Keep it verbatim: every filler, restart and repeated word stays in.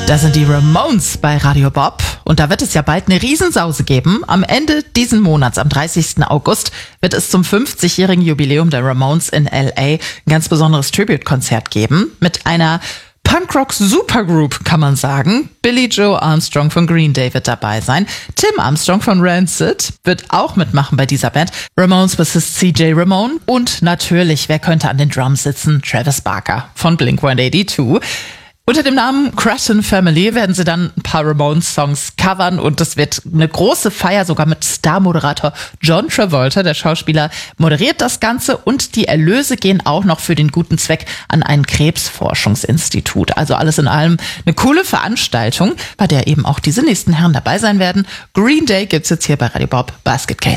Das sind die Ramones bei Radio Bob und da wird es ja bald eine Riesensause geben. Am Ende diesen Monats, am dreißigsten August, wird es zum fünfzigjährigen Jubiläum der Ramones in L A ein ganz besonderes Tribute-Konzert geben mit einer Punkrock-Supergroup, kann man sagen. Billie Joe Armstrong von Green Day wird dabei sein. Tim Armstrong von Rancid wird auch mitmachen bei dieser Band. Ramones Bassist C J Ramone und natürlich, wer könnte an den Drums sitzen? Travis Barker von Blink hundertzweiundachtzig. Unter dem Namen Crescent Family werden sie dann ein paar Ramones-Songs covern und es wird eine große Feier, sogar mit Star-Moderator John Travolta. Der Schauspieler moderiert das Ganze und die Erlöse gehen auch noch für den guten Zweck an ein Krebsforschungsinstitut. Also alles in allem eine coole Veranstaltung, bei der eben auch diese nächsten Herren dabei sein werden. Green Day gibt's jetzt hier bei Radio Bob Basket Case.